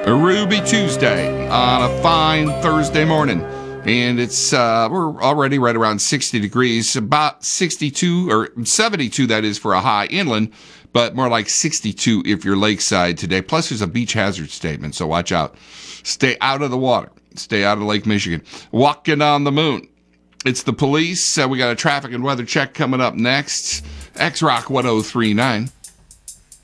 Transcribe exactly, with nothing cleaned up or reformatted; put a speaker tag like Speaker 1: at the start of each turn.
Speaker 1: A Ruby Tuesday on a fine Thursday morning. And it's uh, we're already right around sixty degrees, about sixty-two or seventy-two, that is, for a high inland, but more like sixty-two if you're lakeside today. Plus, there's a beach hazard statement, so watch out. Stay out of the water. Stay out of Lake Michigan. Walking on the moon. It's the police. Uh, we got a traffic and weather check coming up next. X-Rock one oh three point nine.